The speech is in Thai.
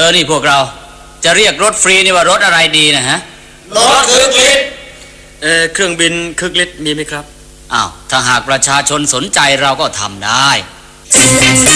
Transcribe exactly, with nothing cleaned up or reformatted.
อนี่พวกเราจะเรียกรถฟรีนี่ว่ารถอะไรดีนะฮะรถคึกฤทธิ์เออเครื่องบินคึกฤทธิ์มีไหมครับอ้าวถ้าหากประชาชนสนใจเราก็ทำได้